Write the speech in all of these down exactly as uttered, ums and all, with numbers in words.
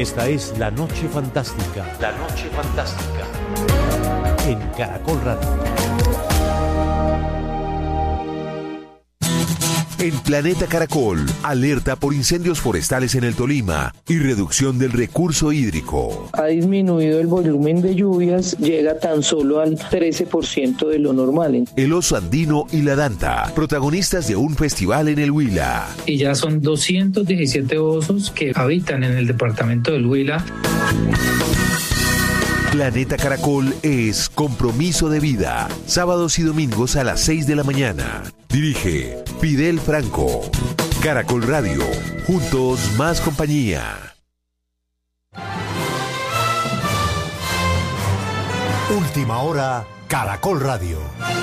Esta es La Noche Fantástica. La Noche Fantástica. En Caracol Radio. En Planeta Caracol, alerta por incendios forestales en el Tolima y reducción del recurso hídrico. Ha disminuido el volumen de lluvias, llega tan solo al trece por ciento de lo normal. El oso andino y la danta, protagonistas de un festival en el Huila. Y ya son doscientos diecisiete osos que habitan en el departamento del Huila. Planeta Caracol es compromiso de vida. Sábados y domingos a las seis de la mañana. Dirige Fidel Franco. Caracol Radio. Juntos más compañía. Última hora, Caracol Radio.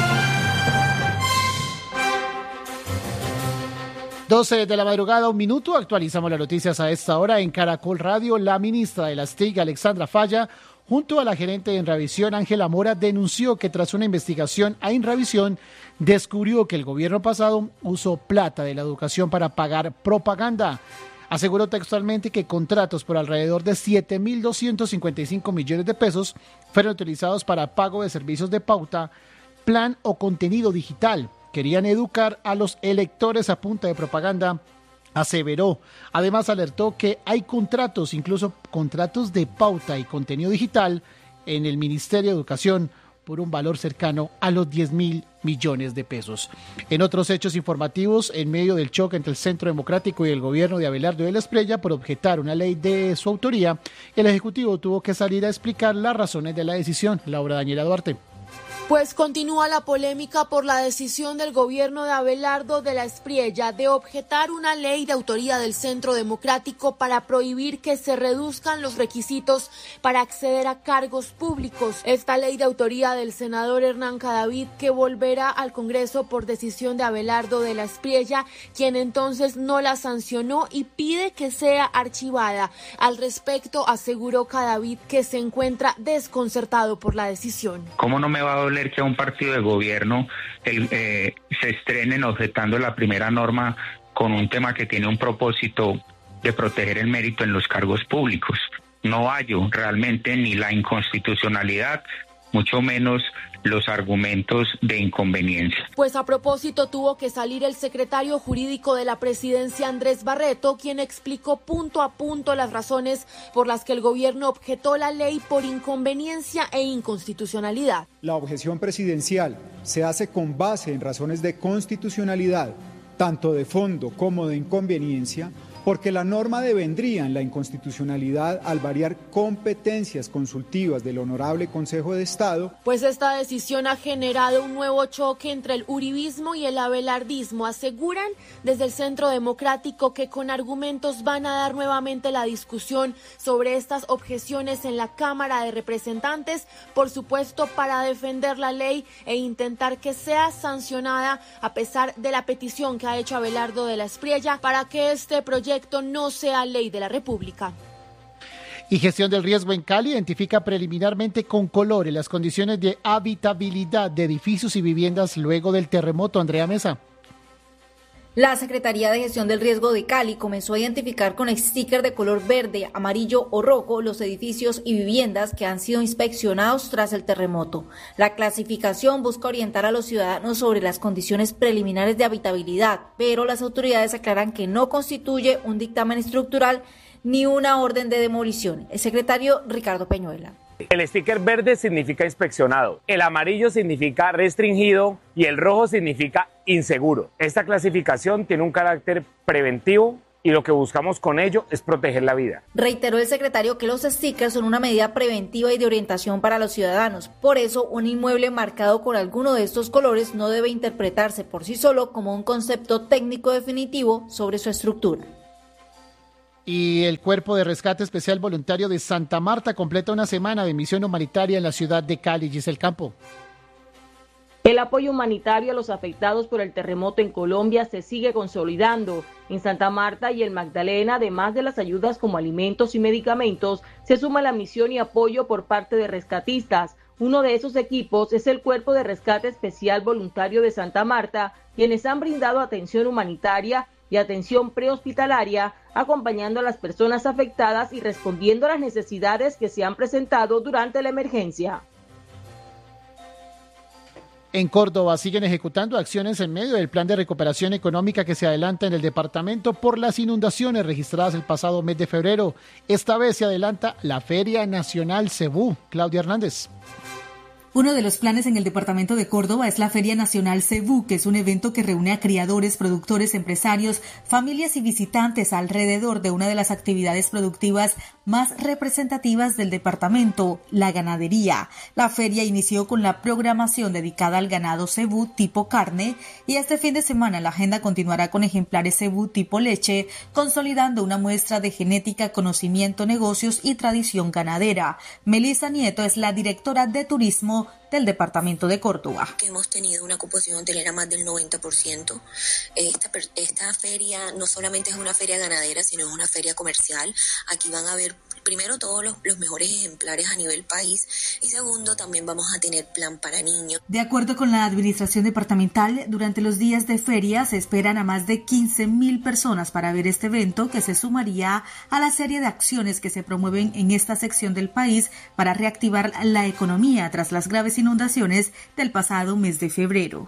doce de la madrugada, un minuto. Actualizamos las noticias a esta hora en Caracol Radio. La ministra de las T I C, Alexandra Falla, junto a la gerente de Inravisión, Ángela Mora, denunció que tras una investigación a Inravisión, descubrió que el gobierno pasado usó plata de la educación para pagar propaganda. Aseguró textualmente que contratos por alrededor de siete mil doscientos cincuenta y cinco millones de pesos fueron utilizados para pago de servicios de pauta, plan o contenido digital. Querían educar a los electores a punta de propaganda, aseveró. Además alertó que hay contratos, incluso contratos de pauta y contenido digital en el Ministerio de Educación por un valor cercano a los diez mil millones de pesos. En otros hechos informativos, en medio del choque entre el Centro Democrático y el gobierno de Abelardo de la Espriella por objetar una ley de su autoría, el Ejecutivo tuvo que salir a explicar las razones de la decisión. Laura Daniela Duarte. Pues continúa la polémica por la decisión del gobierno de Abelardo de la Espriella de objetar una ley de autoría del Centro Democrático para prohibir que se reduzcan los requisitos para acceder a cargos públicos. Esta ley de autoría del senador Hernán Cadavid, que volverá al Congreso por decisión de Abelardo de la Espriella, quien entonces no la sancionó y pide que sea archivada. Al respecto, aseguró Cadavid que se encuentra desconcertado por la decisión. ¿Cómo no me va a doler que a un partido de gobierno el, eh, se estrenen objetando la primera norma con un tema que tiene un propósito de proteger el mérito en los cargos públicos? No hallo realmente ni la inconstitucionalidad, mucho menos los argumentos de inconveniencia. Pues a propósito tuvo que salir el secretario jurídico de la presidencia, Andrés Barreto, quien explicó punto a punto las razones por las que el gobierno objetó la ley por inconveniencia e inconstitucionalidad. La objeción presidencial se hace con base en razones de constitucionalidad, tanto de fondo como de inconveniencia, porque la norma devendría en la inconstitucionalidad al variar competencias consultivas del Honorable Consejo de Estado. Pues esta decisión ha generado un nuevo choque entre el uribismo y el abelardismo. Aseguran desde el Centro Democrático que con argumentos van a dar nuevamente la discusión sobre estas objeciones en la Cámara de Representantes, por supuesto para defender la ley e intentar que sea sancionada a pesar de la petición que ha hecho Abelardo de la Espriella para que este proyecto no sea ley de la República. Y gestión del riesgo en Cali identifica preliminarmente con colores las condiciones de habitabilidad de edificios y viviendas luego del terremoto. Andrea Mesa. La Secretaría de Gestión del Riesgo de Cali comenzó a identificar con sticker de color verde, amarillo o rojo los edificios y viviendas que han sido inspeccionados tras el terremoto. La clasificación busca orientar a los ciudadanos sobre las condiciones preliminares de habitabilidad, pero las autoridades aclaran que no constituye un dictamen estructural ni una orden de demolición. El secretario Ricardo Peñuela. El sticker verde significa inspeccionado, el amarillo significa restringido y el rojo significa inseguro. Esta clasificación tiene un carácter preventivo y lo que buscamos con ello es proteger la vida. Reiteró el secretario que los stickers son una medida preventiva y de orientación para los ciudadanos. Por eso, un inmueble marcado con alguno de estos colores no debe interpretarse por sí solo como un concepto técnico definitivo sobre su estructura. Y el Cuerpo de Rescate Especial Voluntario de Santa Marta completa una semana de misión humanitaria en la ciudad de Cali. Giselle Campo. El apoyo humanitario a los afectados por el terremoto en Colombia se sigue consolidando. En Santa Marta y el Magdalena, además de las ayudas como alimentos y medicamentos, se suma la misión y apoyo por parte de rescatistas. Uno de esos equipos es el Cuerpo de Rescate Especial Voluntario de Santa Marta, quienes han brindado atención humanitaria y atención prehospitalaria, acompañando a las personas afectadas y respondiendo a las necesidades que se han presentado durante la emergencia. En Córdoba siguen ejecutando acciones en medio del plan de recuperación económica que se adelanta en el departamento por las inundaciones registradas el pasado mes de febrero. Esta vez se adelanta la Feria Nacional Cebú. Claudia Hernández. Uno de los planes en el departamento de Córdoba es la Feria Nacional Cebú, que es un evento que reúne a criadores, productores, empresarios, familias y visitantes alrededor de una de las actividades productivas más representativas del departamento, la ganadería. La feria inició con la programación dedicada al ganado cebú tipo carne y este fin de semana la agenda continuará con ejemplares cebú tipo leche, consolidando una muestra de genética, conocimiento, negocios y tradición ganadera. Melissa Nieto es la directora de turismo del departamento de Córdoba. Hemos tenido una ocupación hotelera más del noventa por ciento. Esta, esta feria no solamente es una feria ganadera, sino es una feria comercial. Aquí van a ver primero todos los, los mejores ejemplares a nivel país y segundo también vamos a tener plan para niños. De acuerdo con la administración departamental, durante los días de feria se esperan a más de quince mil personas para ver este evento que se sumaría a la serie de acciones que se promueven en esta sección del país para reactivar la economía tras las graves inundaciones del pasado mes de febrero.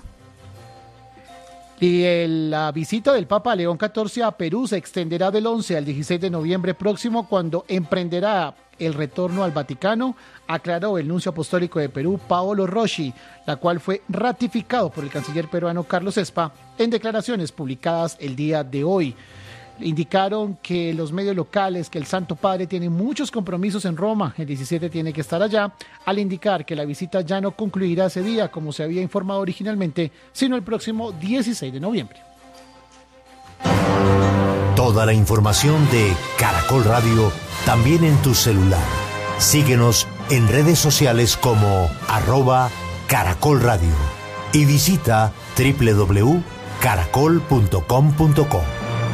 Y el, la visita del Papa León catorce a Perú se extenderá del once al dieciséis de noviembre próximo, cuando emprenderá el retorno al Vaticano, aclaró el nuncio apostólico de Perú, Paolo Rossi, la cual fue ratificado por el canciller peruano Carlos Espa en declaraciones publicadas el día de hoy. Indicaron que los medios locales que el Santo Padre tiene muchos compromisos en Roma, el diecisiete tiene que estar allá, al indicar que la visita ya no concluirá ese día como se había informado originalmente, sino el próximo dieciséis de noviembre. Toda la información de Caracol Radio también en tu celular. Síguenos en redes sociales como arroba Caracol Radio y visita doble u doble u doble u punto caracol punto com punto co.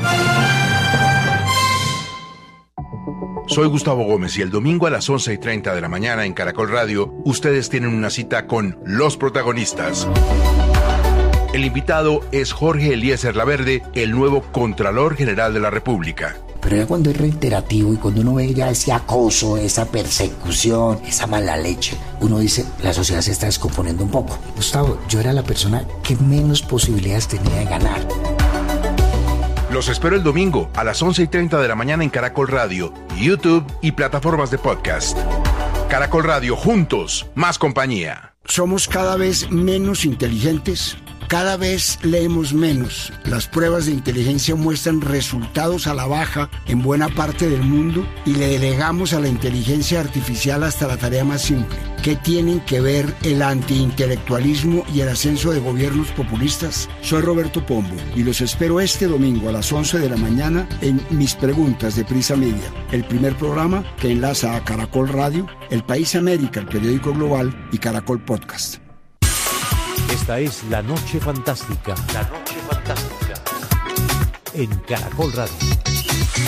Soy Gustavo Gómez y el domingo a las once y treinta de la mañana en Caracol Radio, ustedes tienen una cita con los protagonistas. El invitado es Jorge Eliezer Laverde, el nuevo Contralor General de la República. Pero ya cuando es reiterativo y cuando uno ve ya ese acoso, esa persecución, esa mala leche, uno dice, la sociedad se está descomponiendo un poco. Gustavo, yo era la persona que menos posibilidades tenía de ganar. Los espero el domingo a las once y treinta de la mañana en Caracol Radio, YouTube y plataformas de podcast. Caracol Radio, juntos, más compañía. Somos cada vez menos inteligentes, cada vez leemos menos. Las pruebas de inteligencia muestran resultados a la baja en buena parte del mundo y le delegamos a la inteligencia artificial hasta la tarea más simple. ¿Qué tienen que ver el antiintelectualismo y el ascenso de gobiernos populistas? Soy Roberto Pombo y los espero este domingo a las once de la mañana en Mis Preguntas de Prisa Media, el primer programa que enlaza a Caracol Radio, El País América, el periódico global y Caracol Podcast. Esta es La Noche Fantástica. La Noche Fantástica. En Caracol Radio.